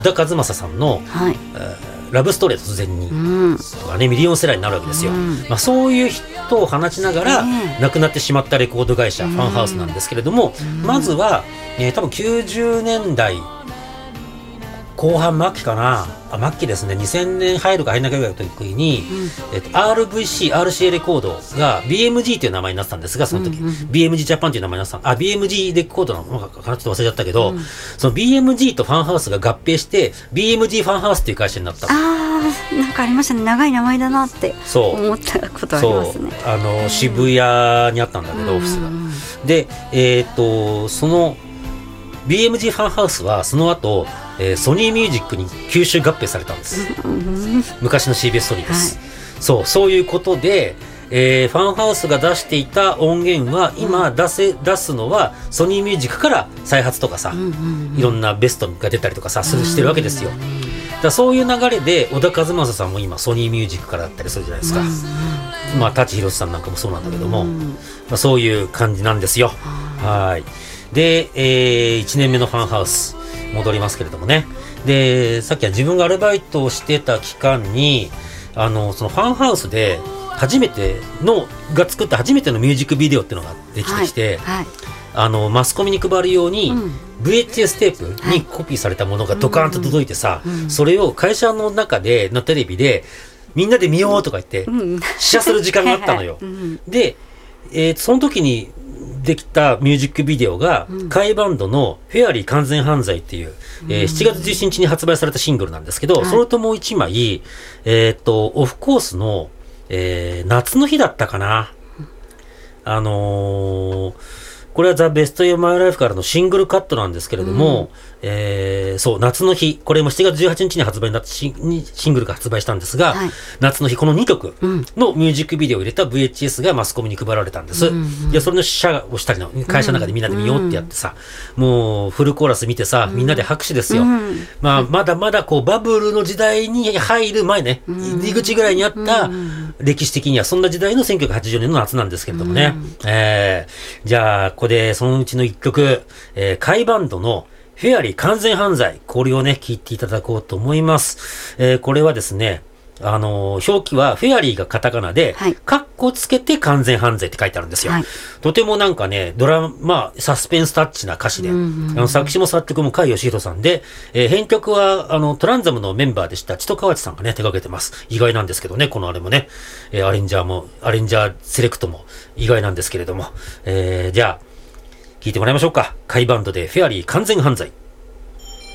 田和正さんの、ラブストーリー突然に、とかね、ミリオンセラーになるわけですよ。そういう人を放ちながら、亡くなってしまったレコード会社、ファンハウスなんですけれども、まずは、多分90年代後半末期かな、末期ですね、2000年入るか入らないかぐらいの時に、RVC、RCA レコードが BMG という名前になってたんですが、その時、BMG ジャパンという名前になってた、BMG レコードなのかな、ちょっと忘れちゃったけど、その BMG とファンハウスが合併して、BMG ファンハウスっていう会社になった。 なんかありましたね、長い名前だなって思ったことありますね。 渋谷にあったんだけど、オフィスが。で、その BMG ファンハウスはその後、ソニーミュージックに吸収合併されたんです。昔の CBS ソニーです。そういうことで、ファンハウスが出していた音源は今出すのはソニーミュージックから再発とかさ、いろんなベストが出たりとかさしてるわけですよ。だそういう流れで小田和正さんも今ソニーミュージックからだったりするじゃないですか。舘ひろしさんなんかもそうなんだけども、そういう感じなんですよ。で、1年目のファンハウス戻りますけれどもね。で、さっきは自分がアルバイトをしてた期間にそのファンハウスでが作った初めてのミュージックビデオっていうのができてきて、マスコミに配るように、VHS テープにコピーされたものがドカーンと届いてさ、それを会社の中でのテレビでみんなで見ようとか言って試写する時間があったのよ。で、その時にできたミュージックビデオが、甲斐バンドのフェアリー完全犯罪っていう、7月17日に発売されたシングルなんですけど、それともう一枚、オフコースの、夏の日だったかな。これはザ・ベスト・オブ・マイ・ライフからのシングルカットなんですけれども、そう、夏の日、これも7月18日に発売になってシングルが発売したんですが、夏の日、この2曲のミュージックビデオを入れた VHS がマスコミに配られたんです。で、それの試写をしたりの、会社の中でみんなで見ようってやってさ、もうフルコーラス見てさ、みんなで拍手ですよ。まだまだこうバブルの時代に入る前ね、入り口ぐらいにあった歴史的にはそんな時代の1980年の夏なんですけれどもね。じゃあ、ここでそのうちの一曲、甲斐バンドのフェアリー完全犯罪、これをね聴いていただこうと思います。これはですね、表記はフェアリーがカタカナで、カッコつけて完全犯罪って書いてあるんですよ。とてもなんかね、サスペンスタッチな歌詞で、作詞も作曲も甲斐義弘さんで、編曲はトランザムのメンバーでした千戸河内さんがね手掛けてます。意外なんですけどね、このあれもね、アレンジャーセレクトも意外なんですけれども、じゃあ聴いてもらいましょうか。甲斐バンドでフェアリー完全犯罪。